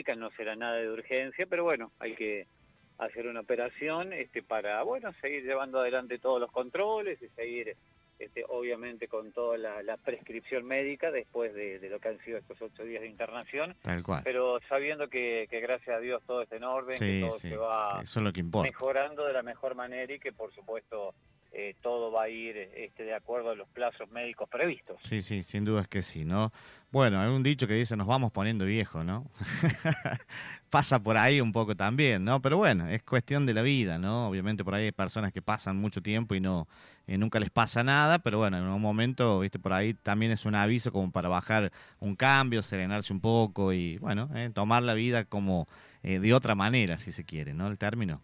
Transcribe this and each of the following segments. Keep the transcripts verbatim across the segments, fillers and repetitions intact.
médica, no será nada de urgencia, pero bueno, hay que hacer una operación este, para, bueno, seguir llevando adelante todos los controles y seguir, este, obviamente, con toda la, la prescripción médica después de, de lo que han sido estos ocho días de internación. Tal cual. Pero sabiendo que, que gracias a Dios todo está en orden, Sí, que todo sí, se va eso es lo que importa. mejorando de la mejor manera y que, por supuesto, eh, todo va a ir este, de acuerdo a los plazos médicos previstos. Sí, sí, sin duda es que sí, ¿no? Bueno, hay un dicho que dice, nos vamos poniendo viejos, ¿no? Pasa por ahí un poco también, ¿no? Pero bueno, es cuestión de la vida, ¿no? Obviamente por ahí hay personas que pasan mucho tiempo y no eh, nunca les pasa nada, pero bueno, en un momento, viste, por ahí también es un aviso como para bajar un cambio, serenarse un poco y, bueno, eh, tomar la vida como eh, de otra manera, si se quiere, ¿no? El término.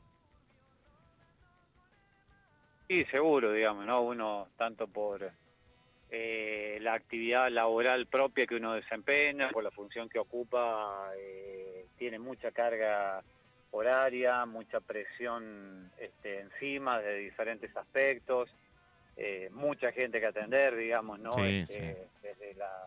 Sí, seguro, digamos, ¿no? Uno, tanto por eh, la actividad laboral propia que uno desempeña, por la función que ocupa, eh, tiene mucha carga horaria, mucha presión este, encima de diferentes aspectos, eh, mucha gente que atender, digamos, ¿no? Sí, este, sí. Desde la,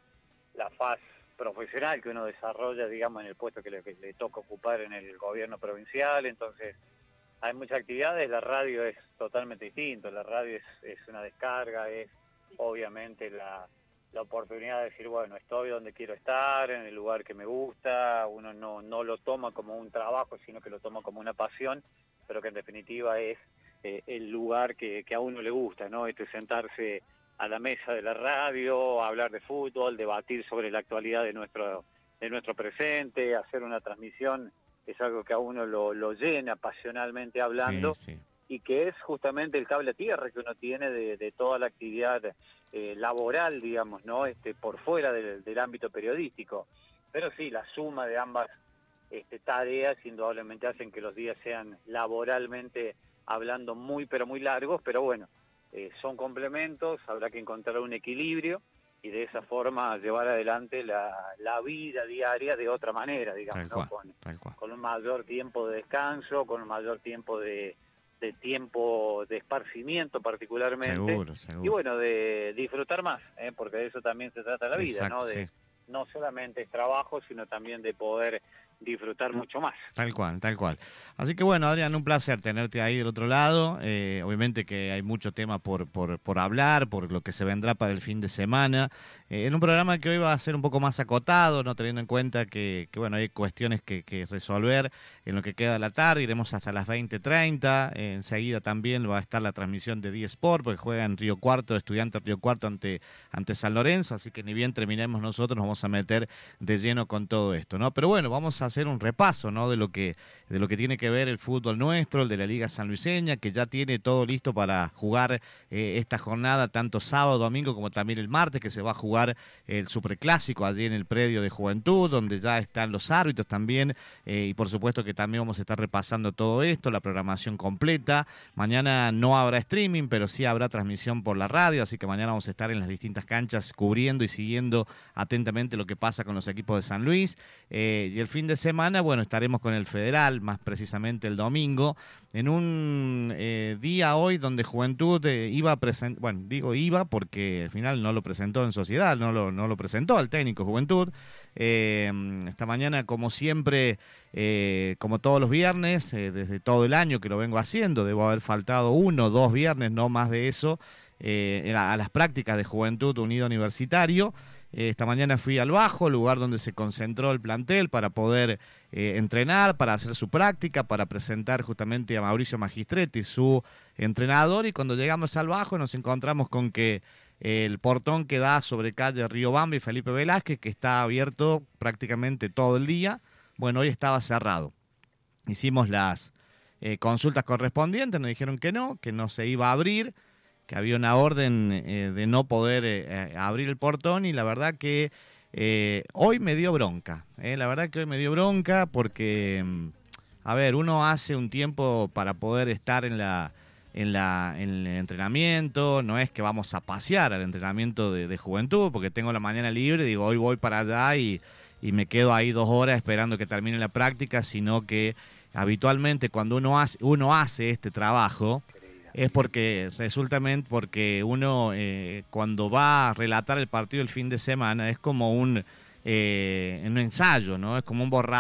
la faz profesional que uno desarrolla, digamos, en el puesto que le, que le toca ocupar en el gobierno provincial, entonces hay muchas actividades, la radio es totalmente distinto, la radio es, es una descarga, es obviamente la, la oportunidad de decir, bueno, estoy donde quiero estar, en el lugar que me gusta, uno no, no lo toma como un trabajo, sino que lo toma como una pasión, pero que en definitiva es eh, el lugar que, que a uno le gusta, ¿no? Este sentarse a la mesa de la radio, hablar de fútbol, debatir sobre la actualidad de nuestro, de nuestro presente, hacer una transmisión, es algo que a uno lo, lo llena pasionalmente hablando, Sí, sí. y que es justamente el cable a tierra que uno tiene de, de toda la actividad eh, laboral, digamos, ¿no? Este, por fuera del, del ámbito periodístico. Pero sí, la suma de ambas este, tareas indudablemente hacen que los días sean laboralmente hablando muy, pero muy largos, pero bueno, eh, son complementos, habrá que encontrar un equilibrio y de esa forma llevar adelante la, la vida diaria de otra manera, digamos, Tal cual, ¿no? Con, tal cual. con un mayor tiempo de descanso, con un mayor tiempo de, de tiempo de esparcimiento particularmente, Seguro, seguro. y bueno, de disfrutar más, ¿eh? Porque de eso también se trata la vida, Exacto, ¿no? De, sí. no solamente es trabajo, sino también de poder disfrutar mucho más. Tal cual, tal cual. Así que bueno, Adrián, un placer tenerte ahí del otro lado. Eh, obviamente que hay mucho tema por, por, por hablar, por lo que se vendrá para el fin de semana. Eh, en un programa que hoy va a ser un poco más acotado, no teniendo en cuenta que, que bueno, hay cuestiones que, que resolver en lo que queda de la tarde. Iremos hasta las veinte treinta. Eh, enseguida también va a estar la transmisión de D-Sport, porque juega en Río Cuarto, Estudiantes Río Cuarto ante, ante San Lorenzo. Así que ni bien terminemos nosotros, nos vamos a meter de lleno con todo esto, ¿no? Pero bueno, vamos a hacer un repaso, ¿no? de lo que de lo que tiene que ver el fútbol nuestro, el de la Liga Sanluiseña, que ya tiene todo listo para jugar eh, esta jornada, tanto sábado, domingo, como también el martes, que se va a jugar el Superclásico allí en el predio de Juventud, donde ya están los árbitros también, eh, y por supuesto que también vamos a estar repasando todo esto, la programación completa. Mañana no habrá streaming, pero sí habrá transmisión por la radio, así que mañana vamos a estar en las distintas canchas cubriendo y siguiendo atentamente lo que pasa con los equipos de San Luis. Eh, y el fin de semana, bueno, estaremos con el Federal, más precisamente el domingo, en un eh, día hoy donde Juventud eh, iba a presentar, bueno, digo iba porque al final no lo presentó en sociedad, no lo, no lo presentó al técnico Juventud. Eh, esta mañana, como siempre, eh, como todos los viernes, eh, desde todo el año que lo vengo haciendo, debo haber faltado uno, dos viernes, no más de eso, eh, a las prácticas de Juventud Unido Universitario. Esta mañana fui al Bajo, lugar donde se concentró el plantel para poder eh, entrenar, para hacer su práctica, para presentar justamente a Mauricio Magistretti, su entrenador, y cuando llegamos al Bajo nos encontramos con que eh, el portón que da sobre calle Río Bamba y Felipe Velázquez, que está abierto prácticamente todo el día, bueno, hoy estaba cerrado. Hicimos las eh, consultas correspondientes, nos dijeron que no, que no se iba a abrir, que había una orden eh, de no poder eh, abrir el portón, y la verdad que eh, hoy me dio bronca, eh, la verdad que hoy me dio bronca porque, a ver, uno hace un tiempo para poder estar en la en la en el entrenamiento, no es que vamos a pasear al entrenamiento de, de Juventud, porque tengo la mañana libre, digo, hoy voy para allá y, y me quedo ahí dos horas esperando que termine la práctica, sino que habitualmente cuando uno hace, uno hace este trabajo, es porque resulta porque uno eh, cuando va a relatar el partido el fin de semana es como un, eh, un ensayo, ¿no? Es como un borrado